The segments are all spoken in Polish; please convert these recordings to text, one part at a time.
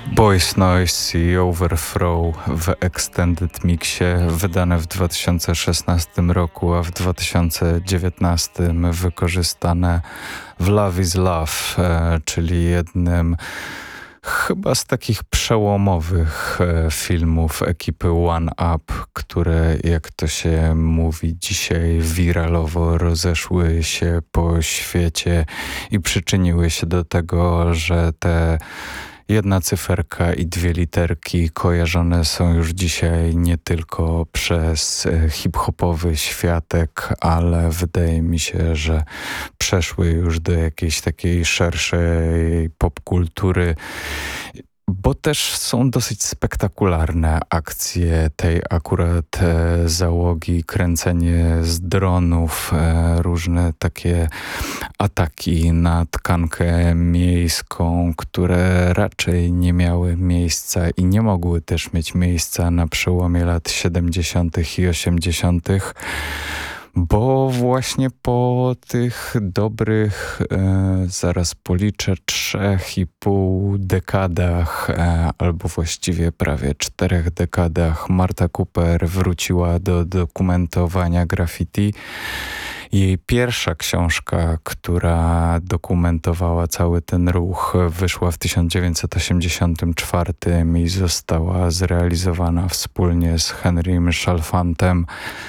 Boys Noise i Overthrow w Extended Mixie, wydane w 2016 roku, a w 2019 wykorzystane w Love is Love, czyli jednym chyba z takich przełomowych filmów ekipy One Up, które, jak to się mówi dzisiaj, wiralowo rozeszły się po świecie i przyczyniły się do tego, że te jedna cyferka i dwie literki kojarzone są już dzisiaj nie tylko przez hip-hopowy światek, ale wydaje mi się, że przeszły już do jakiejś takiej szerszej popkultury, bo też są dosyć spektakularne akcje tej akurat załogi, kręcenie z dronów, różne takie ataki na tkankę miejską, które raczej nie miały miejsca i nie mogły też mieć miejsca na przełomie lat 70. i 80., bo właśnie po tych dobrych, zaraz policzę, 3,5 dekadach, albo właściwie prawie 4 dekadach, Marta Cooper wróciła do dokumentowania graffiti. Jej pierwsza książka, która dokumentowała cały ten ruch, wyszła w 1984 i została zrealizowana wspólnie z Henrym Chalfantem.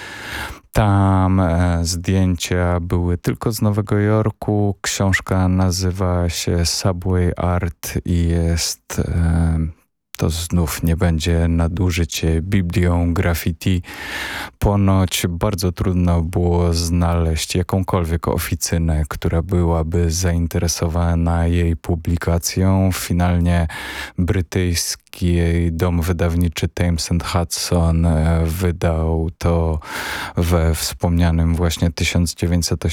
Tam zdjęcia były tylko z Nowego Jorku. Książka nazywa się Subway Art i jest, to znów nie będzie nadużycie, Biblią graffiti. Ponoć bardzo trudno było znaleźć jakąkolwiek oficynę, która byłaby zainteresowana jej publikacją. Finalnie brytyjski dom wydawniczy Thames Hudson wydał to we wspomnianym właśnie 1984